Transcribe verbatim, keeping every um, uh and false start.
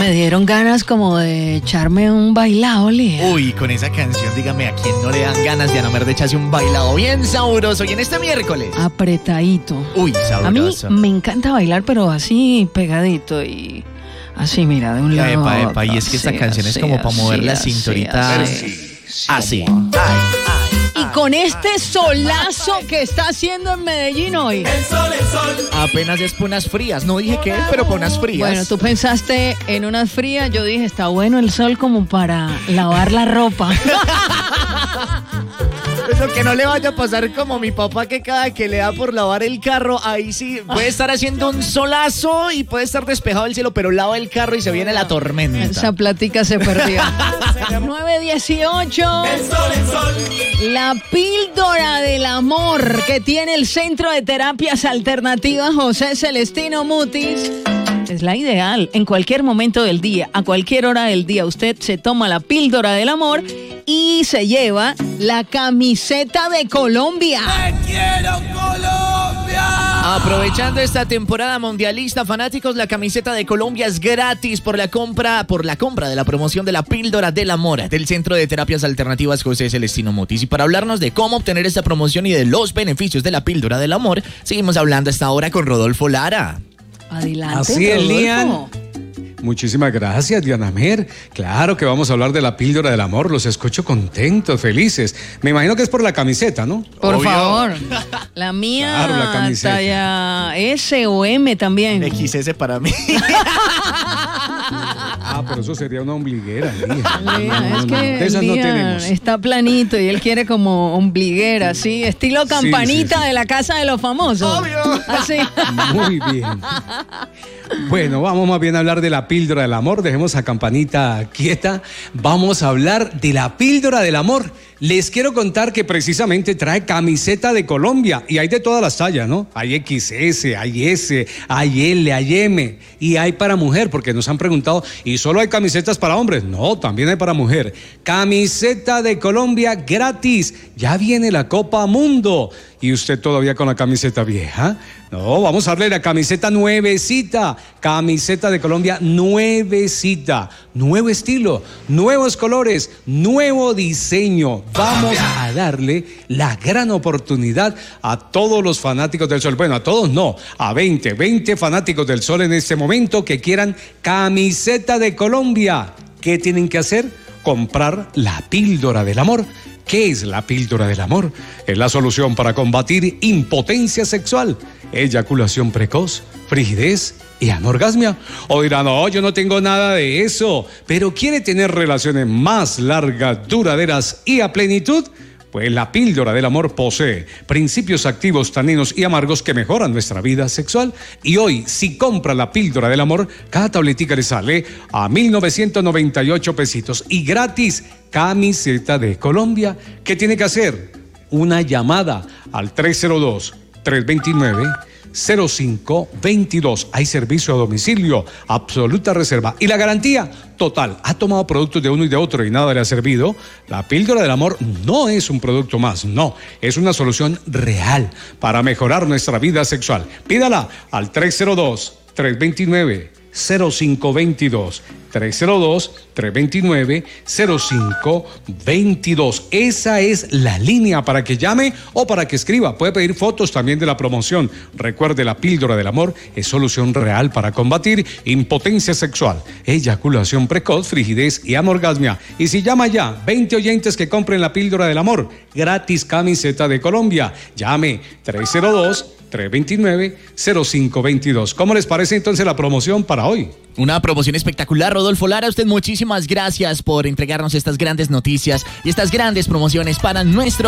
me dieron ganas como de echarme un bailado, Lía. Uy, con esa canción, dígame, ¿a quién no le dan ganas de Ana Mer de echarse un bailado bien sabroso? Y en este miércoles. Apretadito. Uy, sabroso. A mí me encanta bailar, pero así pegadito y así, mira, de un lado. Epa, epa, y es que esta así, canción así, es como para mover así, la así, cinturita. así. Así. Y con este solazo que está haciendo en Medellín hoy. El sol, el sol. Apenas es para unas frías. No dije qué, pero para unas frías. Bueno, tú pensaste en unas frías, yo dije, está bueno el sol como para lavar la ropa. Eso que no le vaya a pasar como mi papá, que cada que le da por lavar el carro, ahí sí puede estar haciendo un solazo y puede estar despejado el cielo, pero lava el carro y se viene la tormenta. Esa plática se perdió. nueve dieciocho. El sol, el sol. La píldora del amor que tiene el Centro de Terapias Alternativas José Celestino Mutis es la ideal. En cualquier momento del día, a cualquier hora del día, usted se toma la píldora del amor y se lleva la camiseta de Colombia. ¡Te quiero, Colombia! Aprovechando esta temporada mundialista, fanáticos, la camiseta de Colombia es gratis por la compra, por la compra de la promoción de la píldora del amor del Centro de Terapias Alternativas José Celestino Mutis. Y para hablarnos de cómo obtener esta promoción y de los beneficios de la píldora del amor, seguimos hablando hasta ahora con Rodolfo Lara. Adelante, Así es, Rodolfo. Lian. Muchísimas gracias, Diana Mer. Claro que vamos a hablar de la píldora del amor. Los escucho contentos, felices. Me imagino que es por la camiseta, ¿no? Por Obvio. favor. La mía, Claro, la camiseta. talla S o M también. X S para mí. Ah, pero eso sería una ombliguera, Lian. Lía, es que de esas no Lía tenemos. está planito y él quiere como ombliguera, ¿sí? Estilo campanita sí, sí. de la Casa de los Famosos. Obvio. Así. Muy bien. Bueno, vamos más bien a hablar de la píldora del amor. Dejemos a Campanita quieta. Vamos a hablar de la píldora del amor. Les quiero contar que precisamente trae camiseta de Colombia y hay de todas las tallas, ¿no? Hay equis ese, hay ese, hay ele, hay eme y hay para mujer, porque nos han preguntado, ¿y solo hay camisetas para hombres? No, también hay para mujer. Camiseta de Colombia gratis. Ya viene la Copa Mundo. ¿Y usted todavía con la camiseta vieja? No, vamos a darle la camiseta nuevecita. Camiseta de Colombia nuevecita. Nuevo estilo, nuevos colores, nuevo diseño. Vamos a darle la gran oportunidad a todos los fanáticos del sol. Bueno, a todos no, a veinte, veinte fanáticos del sol en este momento que quieran camiseta de Colombia. ¿Qué tienen que hacer? Comprar la píldora del amor. ¿Qué es la píldora del amor? Es la solución para combatir impotencia sexual, eyaculación precoz, frigidez y anorgasmia. O dirán, no, yo no tengo nada de eso, pero ¿quiere tener relaciones más largas, duraderas y a plenitud? Pues la píldora del amor posee principios activos, taninos y amargos que mejoran nuestra vida sexual. Y hoy, si compra la píldora del amor, cada tabletica le sale a mil novecientos noventa y ocho pesitos y gratis camiseta de Colombia. ¿Qué tiene que hacer? Una llamada al tres cero dos, tres dos nueve, cero cinco dos dos. Hay servicio a domicilio, absoluta reserva y la garantía total. Ha tomado productos de uno y de otro y nada le ha servido. La píldora del amor no es un producto más, no, es una solución real para mejorar nuestra vida sexual. Pídala al tres cero dos, tres dos nueve, cero cinco dos dos. tres cero dos, tres dos nueve, cero cinco dos dos. Esa es la línea para que llame o para que escriba. Puede pedir fotos también de la promoción. Recuerde, la píldora del amor es solución real para combatir impotencia sexual, eyaculación precoz, frigidez y anorgasmia. Y si llama ya, veinte oyentes que compren la píldora del amor, gratis camiseta de Colombia. Llame tres cero dos, tres dos nueve, cero cinco dos dos. ¿Cómo les parece entonces la promoción para hoy? Una promoción espectacular, Rodolfo Lara. Usted muchísimas gracias por entregarnos estas grandes noticias y estas grandes promociones para nuestro